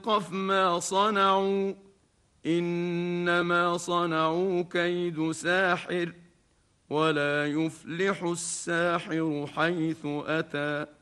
تخف ما صنعوا إنما صنعوا كيد ساحر ولا يفلح الساحر حيث أتى.